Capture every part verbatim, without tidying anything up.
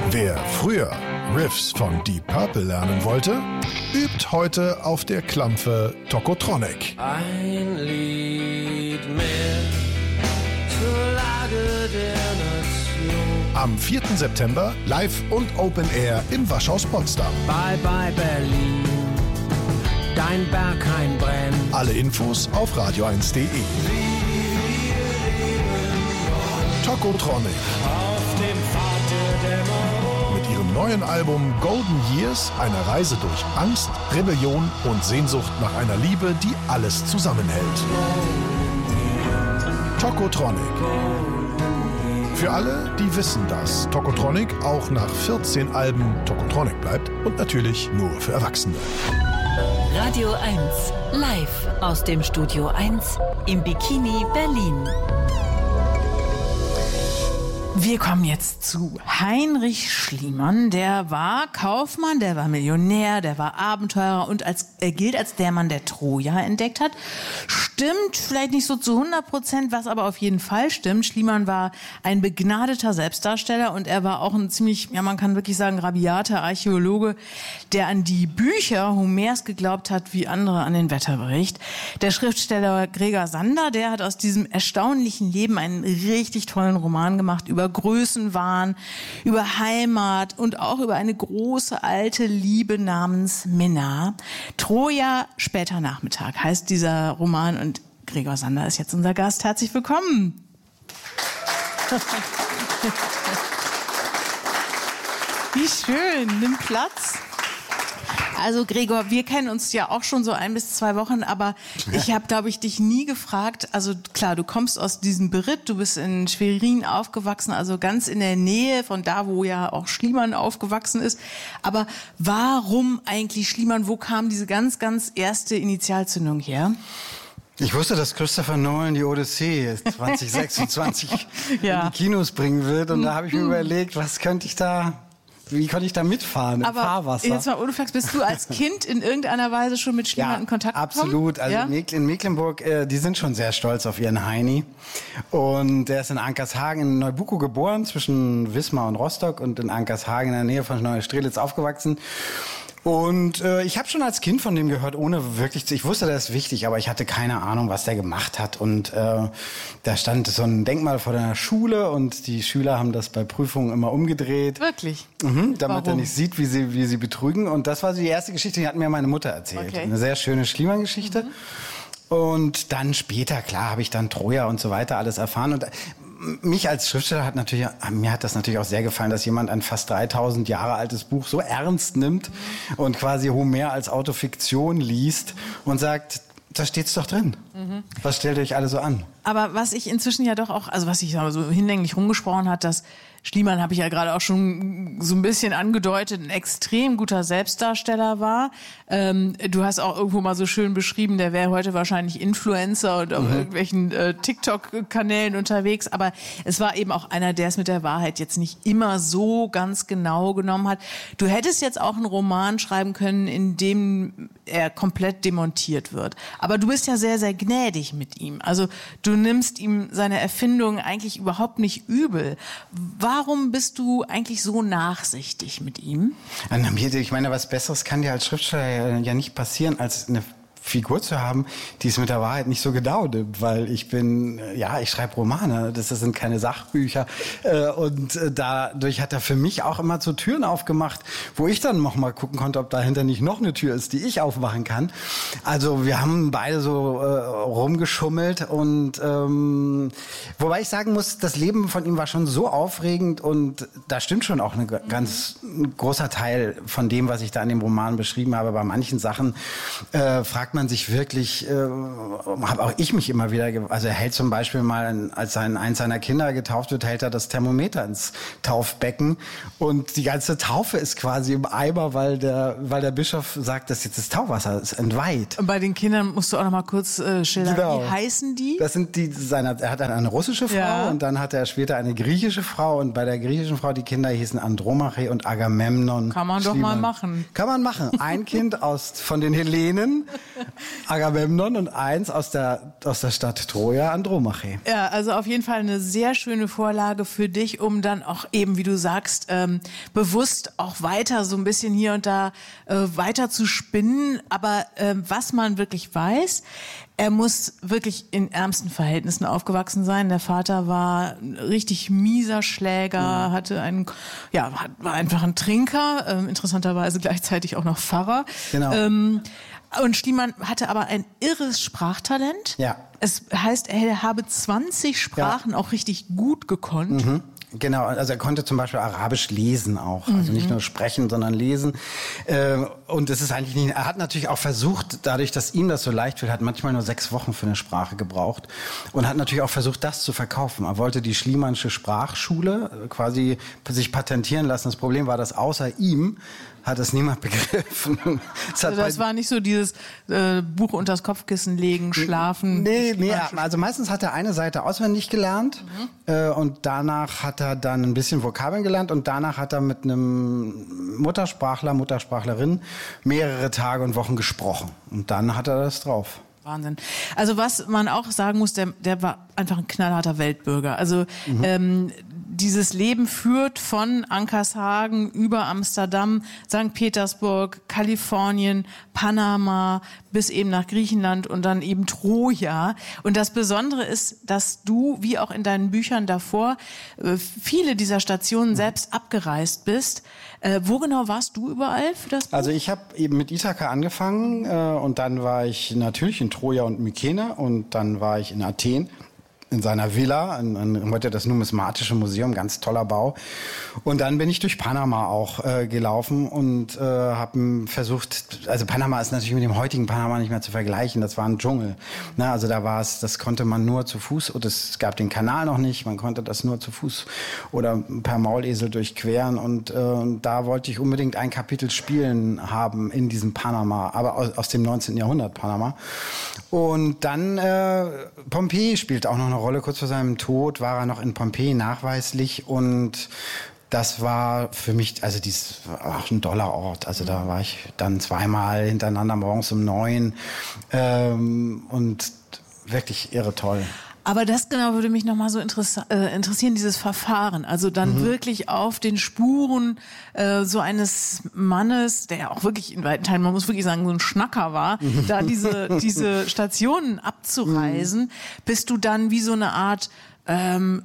Wer früher Riffs von Deep Purple lernen wollte, übt heute auf der Klampfe Tokotronic. Ein Lied mehr zur Lage der Nation. Am vierten September live und Open Air im Waschhaus Potsdam. Bye bye Berlin, dein Berghain brennt. Alle Infos auf radio eins punkt de. Tokotronic. Auf dem Pfad der Dämmerung. Mit ihrem neuen Album Golden Years, einer Reise durch Angst, Rebellion und Sehnsucht nach einer Liebe, die alles zusammenhält. Tokotronic. Für alle, die wissen, dass Tokotronic auch nach vierzehn Alben Tokotronic bleibt und natürlich nur für Erwachsene. Radio eins, live aus dem Studio eins im Bikini Berlin. Wir kommen jetzt zu Heinrich Schliemann. Der war Kaufmann, der war Millionär, der war Abenteurer und als, er gilt als der Mann, der Troja entdeckt hat. Stimmt vielleicht nicht so zu hundert Prozent, was aber auf jeden Fall stimmt. Schliemann war ein begnadeter Selbstdarsteller und er war auch ein ziemlich, ja man kann wirklich sagen, rabiater Archäologe, der an die Bücher Homers geglaubt hat, wie andere an den Wetterbericht. Der Schriftsteller Gregor Sander, der hat aus diesem erstaunlichen Leben einen richtig tollen Roman gemacht über Größenwahn, über Heimat und auch über eine große alte Liebe namens Minna. Troja, später Nachmittag heißt dieser Roman und Gregor Sander ist jetzt unser Gast. Herzlich willkommen. Wie schön, nimm Platz. Also Gregor, wir kennen uns ja auch schon so ein bis zwei Wochen, aber ich habe, glaube ich, dich nie gefragt. Also klar, du kommst aus diesem Beritt, du bist in Schwerin aufgewachsen, also ganz in der Nähe von da, wo ja auch Schliemann aufgewachsen ist. Aber warum eigentlich Schliemann? Wo kam diese ganz, ganz erste Initialzündung her? Ich wusste, dass Christopher Nolan die Odyssee zwanzig sechsundzwanzig ja. in die Kinos bringen wird. Und da habe ich mir überlegt, was könnte ich da... Wie konnte ich da mitfahren im Aber Fahrwasser? Jetzt mal ohne Flachs, bist du als Kind in irgendeiner Weise schon mit Schliemann ja, in Kontakt gekommen? Absolut. Also ja? in Mecklenburg, äh, die sind schon sehr stolz auf ihren Heini. Und der ist in Ankershagen in Neubuko geboren, zwischen Wismar und Rostock und in Ankershagen in der Nähe von Neustrelitz aufgewachsen. Und äh, ich habe schon als Kind von dem gehört, ohne wirklich zu... Ich wusste, das ist wichtig, aber ich hatte keine Ahnung, was der gemacht hat. Und äh, da stand so ein Denkmal vor der Schule und die Schüler haben das bei Prüfungen immer umgedreht. Wirklich? Mhm, damit Warum? er nicht sieht, wie sie, wie sie betrügen. Und das war so die erste Geschichte, die hat mir meine Mutter erzählt. Okay. Eine sehr schöne Schliemann-Geschichte. Mhm. Und dann später, klar, habe ich dann Troja und so weiter alles erfahren. Und mich als Schriftsteller hat natürlich, mir hat das natürlich auch sehr gefallen, dass jemand ein fast dreitausend Jahre altes Buch so ernst nimmt mhm. und quasi Homer als Autofiktion liest und sagt, da steht's doch drin. Mhm. Was stellt ihr euch alle so an? Aber was ich inzwischen ja doch auch, also was ich so hinlänglich rumgesprochen hat, dass Schliemann, habe ich ja gerade auch schon so ein bisschen angedeutet, ein extrem guter Selbstdarsteller war. Ähm, du hast auch irgendwo mal so schön beschrieben, der wäre heute wahrscheinlich Influencer und auf mhm. irgendwelchen äh, TikTok-Kanälen unterwegs. Aber es war eben auch einer, der es mit der Wahrheit jetzt nicht immer so ganz genau genommen hat. Du hättest jetzt auch einen Roman schreiben können, in dem er komplett demontiert wird. Aber du bist ja sehr, sehr gnädig mit ihm. Also du nimmst ihm seine Erfindung eigentlich überhaupt nicht übel. Warum bist du eigentlich so nachsichtig mit ihm? Ich meine, was Besseres kann dir als Schriftsteller ja nicht passieren, als eine Figur zu haben, die es mit der Wahrheit nicht so genau nimmt, weil ich bin, ja, ich schreibe Romane, das sind keine Sachbücher und dadurch hat er für mich auch immer so Türen aufgemacht, wo ich dann noch mal gucken konnte, ob dahinter nicht noch eine Tür ist, die ich aufmachen kann. Also wir haben beide so äh, rumgeschummelt und ähm, wobei ich sagen muss, das Leben von ihm war schon so aufregend und da stimmt schon auch eine ganz ein großer Teil von dem, was ich da in dem Roman beschrieben habe. Bei manchen Sachen äh, fragt man sich wirklich, äh, habe auch ich mich immer wieder, ge- also er hält zum Beispiel mal, als sein, eins seiner Kinder getauft wird, hält er das Thermometer ins Taufbecken und die ganze Taufe ist quasi im Eimer, weil der, weil der Bischof sagt, dass jetzt das Taufwasser ist entweiht. Und bei den Kindern musst du auch noch mal kurz äh, schildern, Genau. wie heißen die? Das sind die, seine, er hat eine russische Frau Ja. und dann hatte er später eine griechische Frau und bei der griechischen Frau, die Kinder hießen Andromache und Agamemnon. Kann man doch Schliemann. mal machen. Kann man machen. Ein Kind aus, von den Hellenen Agamemnon und eins aus der, aus der Stadt Troja, Andromache. Ja, also auf jeden Fall eine sehr schöne Vorlage für dich, um dann auch eben, wie du sagst, ähm, bewusst auch weiter so ein bisschen hier und da äh, weiter zu spinnen. Aber äh, was man wirklich weiß, er muss wirklich in ärmsten Verhältnissen aufgewachsen sein. Der Vater war ein richtig mieser Schläger, mhm. hatte einen, ja, war einfach ein Trinker, äh, interessanterweise gleichzeitig auch noch Pfarrer. Genau. Ähm, und Schliemann hatte aber ein irres Sprachtalent. Ja. Es heißt, er habe zwanzig Sprachen ja. auch richtig gut gekonnt. Mhm. Genau, also er konnte zum Beispiel Arabisch lesen auch, also nicht nur sprechen, sondern lesen. Und es ist eigentlich nicht, er hat natürlich auch versucht, dadurch, dass ihm das so leicht fiel, hat manchmal nur sechs Wochen für eine Sprache gebraucht und hat natürlich auch versucht, das zu verkaufen. Er wollte die Schliemannsche Sprachschule quasi sich patentieren lassen. Das Problem war, dass außer ihm hat es niemand begriffen. Das, also das war nicht so dieses äh, Buch unters Kopfkissen legen, schlafen. Nee, nee, also meistens hat er eine Seite auswendig gelernt mhm. äh, und danach hat er dann ein bisschen Vokabeln gelernt und danach hat er mit einem Muttersprachler, Muttersprachlerin mehrere Tage und Wochen gesprochen. Und dann hat er das drauf. Wahnsinn. Also was man auch sagen muss, der, der war einfach ein knallharter Weltbürger. Also mhm. ähm, dieses Leben führt von Ankershagen über Amsterdam, Sankt Petersburg, Kalifornien, Panama bis eben nach Griechenland und dann eben Troja. Und das Besondere ist, dass du, wie auch in deinen Büchern davor, viele dieser Stationen selbst abgereist bist. Äh, wo genau warst du überall für das Buch? Also ich habe eben mit Ithaka angefangen äh, und dann war ich natürlich in Troja und Mykene und dann war ich in Athen. In seiner Villa, in, in, heute das Numismatische Museum, ganz toller Bau. Und dann bin ich durch Panama auch äh, gelaufen und äh, habe versucht, also Panama ist natürlich mit dem heutigen Panama nicht mehr zu vergleichen, das war ein Dschungel. Na, also da war es, das konnte man nur zu Fuß, und es gab den Kanal noch nicht, man konnte das nur zu Fuß oder per Maulesel durchqueren und äh, da wollte ich unbedingt ein Kapitel spielen haben in diesem Panama, aber aus, aus dem neunzehnten Jahrhundert Panama. Und dann äh, Pompeji spielt auch noch eine Rolle. Kurz vor seinem Tod war er noch in Pompeji nachweislich und das war für mich, also dies war auch ein toller Ort. Also da war ich dann zweimal hintereinander morgens um neun ähm, und wirklich irre toll. Aber das genau würde mich nochmal so interess- äh, interessieren, dieses Verfahren. Also dann mhm. wirklich auf den Spuren äh, so eines Mannes, der ja auch wirklich in weiten Teilen, man muss wirklich sagen, so ein Schnacker war, mhm. da diese, diese Stationen abzureisen, mhm. bist du dann wie so eine Art ähm,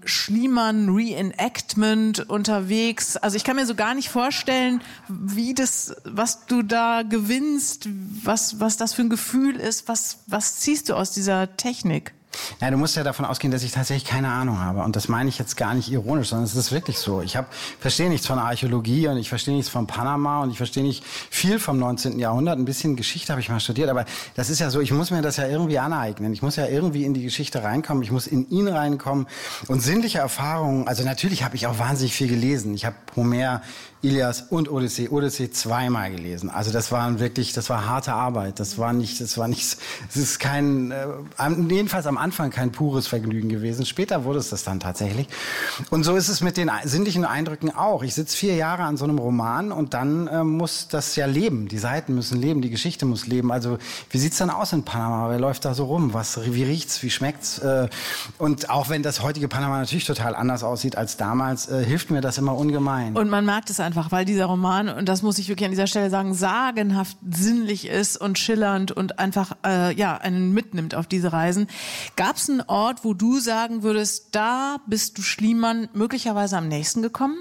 Schliemann-Reenactment unterwegs. Also ich kann mir so gar nicht vorstellen, wie das, was du da gewinnst, was, was das für ein Gefühl ist, was, was ziehst du aus dieser Technik? Ja, du musst ja davon ausgehen, dass ich tatsächlich keine Ahnung habe. Und das meine ich jetzt gar nicht ironisch, sondern es ist wirklich so. Ich hab, verstehe nichts von Archäologie und ich verstehe nichts von Panama und ich verstehe nicht viel vom neunzehnten Jahrhundert. Ein bisschen Geschichte habe ich mal studiert, aber das ist ja so, ich muss mir das ja irgendwie aneignen. Ich muss ja irgendwie in die Geschichte reinkommen, ich muss in ihn reinkommen. Und sinnliche Erfahrungen, also natürlich habe ich auch wahnsinnig viel gelesen. Ich habe Homer, Ilias und Odyssee, Odyssee zweimal gelesen. Also das war wirklich, das war harte Arbeit. Das war nicht, das war nicht, es ist kein, äh, jedenfalls am Anfang kein pures Vergnügen gewesen. Später wurde es das dann tatsächlich. Und so ist es mit den sinnlichen Eindrücken auch. Ich sitze vier Jahre an so einem Roman und dann äh, muss das ja leben. Die Seiten müssen leben, die Geschichte muss leben. Also wie sieht's dann aus in Panama? Wer läuft da so rum? Was, wie riecht's? Wie schmeckt's? Äh, und auch wenn das heutige Panama natürlich total anders aussieht als damals, äh, hilft mir das immer ungemein. Und man merkt es einfach. Einfach, weil dieser Roman, und das muss ich wirklich an dieser Stelle sagen, sagenhaft sinnlich ist und schillernd und einfach äh, ja einen mitnimmt auf diese Reisen. Gab es einen Ort, wo du sagen würdest, da bist du Schliemann möglicherweise am nächsten gekommen?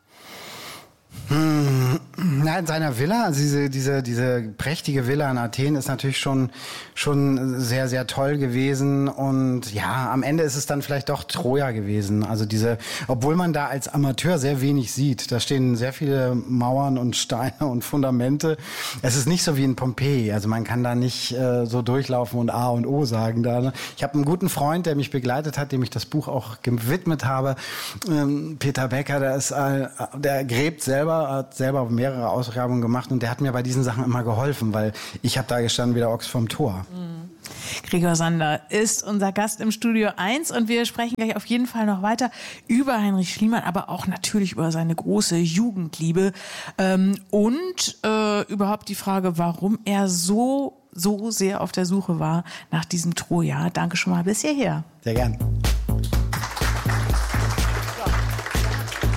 Hm, na, in seiner Villa, also diese, diese, diese prächtige Villa in Athen ist natürlich schon, schon sehr, sehr toll gewesen und ja, am Ende ist es dann vielleicht doch Troja gewesen. Also diese, obwohl man da als Amateur sehr wenig sieht, da stehen sehr viele Mauern und Steine und Fundamente. Es ist nicht so wie in Pompeji, also man kann da nicht äh, so durchlaufen und A und O sagen da. Ne? Ich habe einen guten Freund, der mich begleitet hat, dem ich das Buch auch gewidmet habe, ähm, Peter Becker, der ist, äh, der gräbt selber, hat selber mehrere Ausgrabungen gemacht und der hat mir bei diesen Sachen immer geholfen, weil ich habe da gestanden wie der Ochs vom Tor. Mhm. Gregor Sander ist unser Gast im Studio eins und wir sprechen gleich auf jeden Fall noch weiter über Heinrich Schliemann, aber auch natürlich über seine große Jugendliebe ähm, und äh, überhaupt die Frage, warum er so so sehr auf der Suche war nach diesem Troja. Danke schon mal bis hierher. Sehr gern.